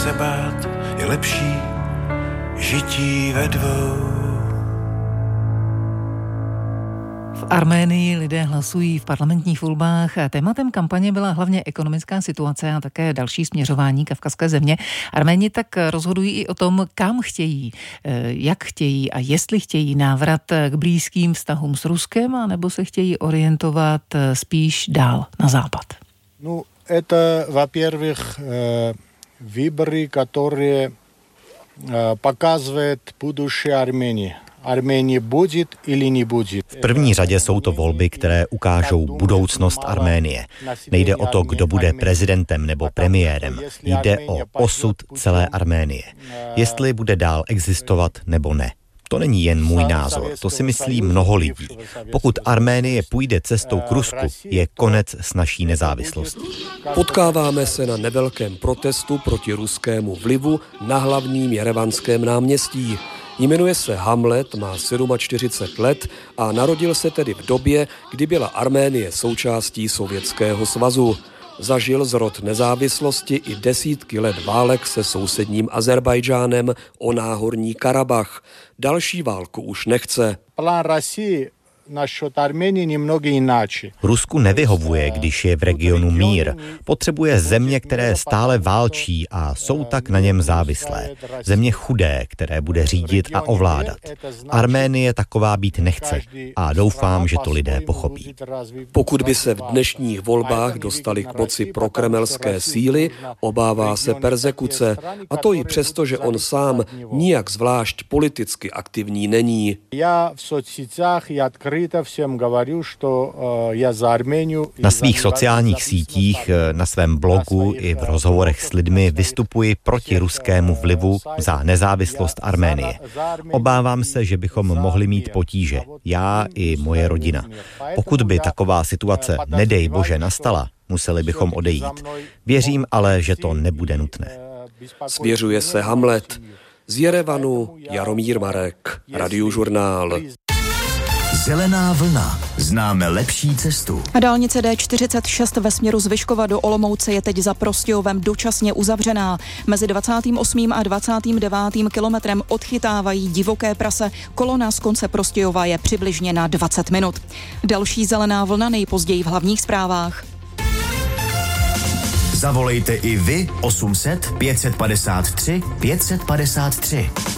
se bát, je lepší žití ve dvou. V Arménii lidé hlasují v parlamentních volbách. Tématem kampaně byla hlavně ekonomická situace a také další směřování kavkazské země. Arméni tak rozhodují i o tom, kam chtějí, jak chtějí a jestli chtějí návrat k blízkým vztahům s Ruskem, anebo se chtějí orientovat spíš dál na západ. No, это, во-первых, выборы, которые показывают будущее Армении. Arménie bude или не bude. V první řadě jsou to volby, které ukážou budoucnost Arménie. Nejde o to, kdo bude prezidentem nebo premiérem. Jde o osud celé Arménie. Jestli bude dál existovat nebo ne. To není jen můj názor, to si myslí mnoho lidí. Pokud Arménie půjde cestou k Rusku, je konec s naší nezávislostí. Potkáváme se na nevelkém protestu proti ruskému vlivu na hlavním jerevanském náměstí. Jmenuje se Hamlet, má 47 let a narodil se tedy v době, kdy byla Arménie součástí Sovětského svazu. Zažil zrod nezávislosti i desítky let válek se sousedním Azerbajdžánem o Náhorní Karabach. Další válku už nechce. Plán Rusie насчет Армении немного иначе. Rusku nevyhovuje, když je v regionu mír. Potřebuje země, které stále válčí a jsou tak na něm závislé. Země chudé, které bude řídit a ovládat. Arménie taková být nechce a doufám, že to lidé pochopí. Pokud by se v dnešních volbách dostali k moci prokremelské síly, obává se perzekuce, a to i přesto, že on sám nijak zvlášť politicky aktivní není. Já v sociálních Na svých sociálních sítích, na svém blogu i v rozhovorech s lidmi vystupuji proti ruskému vlivu za nezávislost Arménie. Obávám se, že bychom mohli mít potíže, já i moje rodina. Pokud by taková situace, nedej bože, nastala, museli bychom odejít. Věřím ale, že to nebude nutné. Svěřuje se Hamlet. Z Jerevanu Jaromír Marek, Radiožurnál. Zelená vlna. Známe lepší cestu. A dálnice D46 ve směru z Vyškova do Olomouce je teď za Prostějovem dočasně uzavřená. Mezi 28. a 29. kilometrem odchytávají divoké prase. Kolona z konce Prostějova je přibližně na 20 minut. Další zelená vlna nejpozději v hlavních zprávách. Zavolejte i vy 800 553 553.